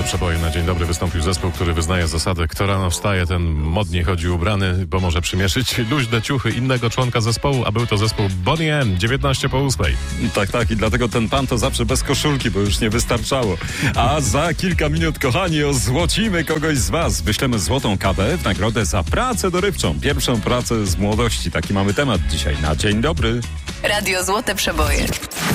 Przeboju na dzień dobry wystąpił zespół, który wyznaje zasady: kto rano wstaje, ten modnie chodzi ubrany, bo może przymierzyć luźne ciuchy innego członka zespołu, a był to zespół Boney M, 19:08. Tak, i dlatego ten pan to zawsze bez koszulki, bo już nie wystarczało. A za kilka minut, kochani, ozłocimy kogoś z was. Wyślemy złotą kawę w nagrodę za pracę dorywczą. Pierwszą pracę z młodości. Taki mamy temat dzisiaj na dzień dobry. Radio Złote Przeboje.